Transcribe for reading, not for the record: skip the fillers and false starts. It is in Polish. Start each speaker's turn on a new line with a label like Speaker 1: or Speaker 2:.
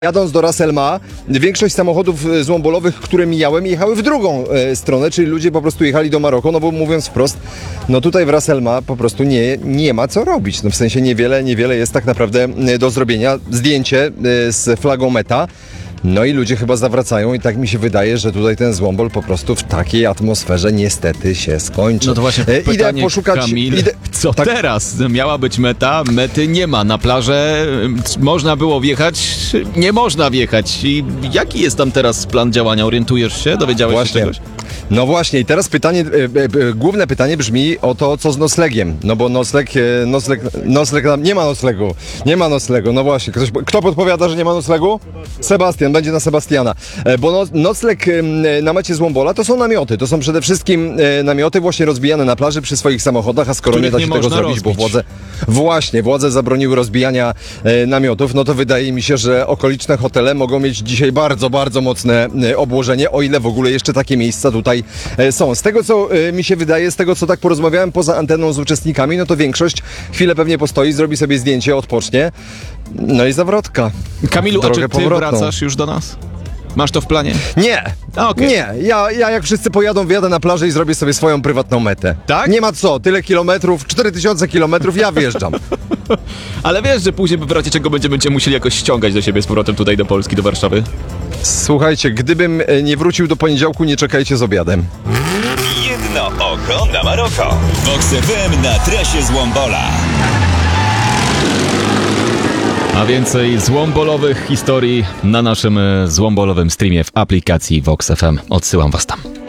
Speaker 1: Jadąc do Ras El Ma, większość samochodów złombolowych, które mijałem, jechały w drugą stronę, czyli ludzie po prostu jechali do Maroko, no bo mówiąc wprost, no tutaj w Ras El Ma po prostu nie ma co robić. No w sensie niewiele jest tak naprawdę do zrobienia. Zdjęcie z flagą Meta. No i ludzie chyba zawracają i tak mi się wydaje, że tutaj ten złombol po prostu w takiej atmosferze niestety się skończy.
Speaker 2: No to właśnie pytanie,
Speaker 1: idę poszukać...
Speaker 2: Kamil, co
Speaker 1: tak,
Speaker 2: teraz? Miała być meta, mety nie ma. Na plażę można było wjechać, nie można wjechać. I jaki jest tam teraz plan działania? Orientujesz się? Dowiedziałeś się czegoś?
Speaker 1: No właśnie i teraz pytanie, główne pytanie brzmi o to, co z noclegiem. No bo nocleg nie ma noclegu. No właśnie, kto podpowiada, że nie ma noclegu? Sebastian, będzie na Sebastiana. Bo nocleg na mecie Złombola to są namioty. To są przede wszystkim namioty właśnie rozbijane na plaży przy swoich samochodach, a skoro nie da się tego zrobić, bo władze zabroniły rozbijania namiotów, no to wydaje mi się, że okoliczne hotele mogą mieć dzisiaj bardzo, bardzo mocne obłożenie, o ile w ogóle jeszcze takie miejsca tutaj są. Z tego, co mi się wydaje, z tego, co tak porozmawiałem poza anteną z uczestnikami, no to większość chwilę pewnie postoi, zrobi sobie zdjęcie, odpocznie, no i zawrotka.
Speaker 2: Kamilu, a czy ty
Speaker 1: powrotną.
Speaker 2: wracasz już do nas? Masz to w planie?
Speaker 1: Nie,
Speaker 2: Okay.
Speaker 1: nie. Ja jak wszyscy pojadą, wjadę na plażę i zrobię sobie swoją prywatną metę.
Speaker 2: Tak?
Speaker 1: Nie ma co, tyle kilometrów, 4000 kilometrów, ja wjeżdżam.
Speaker 2: Ale wiesz, że później w razie czego będziemy cię musieli jakoś ściągać do siebie z powrotem tutaj do Polski, do Warszawy?
Speaker 1: Słuchajcie, gdybym nie wrócił do poniedziałku, nie czekajcie z obiadem.
Speaker 3: Jedno oko na Maroko. Vox FM na trasie Złombola.
Speaker 2: A więcej złombolowych historii na naszym złombolowym streamie w aplikacji Vox FM. Odsyłam was tam.